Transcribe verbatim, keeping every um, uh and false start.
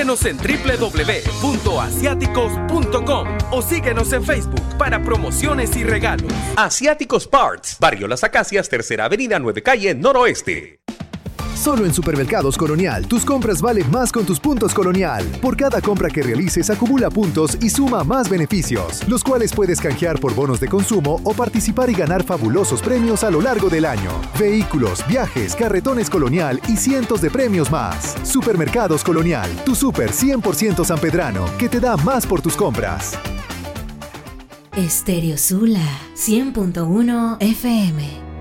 Visítenos en doble u doble u doble u punto asiáticos punto com o síguenos en Facebook para promociones y regalos. Asiáticos Parts, Barrio Las Acacias, Tercera Avenida, nueve Calle, Noroeste. Solo en Supermercados Colonial, tus compras valen más con tus puntos Colonial. Por cada compra que realices, acumula puntos y suma más beneficios, los cuales puedes canjear por bonos de consumo o participar y ganar fabulosos premios a lo largo del año. Vehículos, viajes, carretones Colonial y cientos de premios más. Supermercados Colonial, tu super cien por ciento sanpedrano, que te da más por tus compras. Estéreo Sula, cien punto uno F M.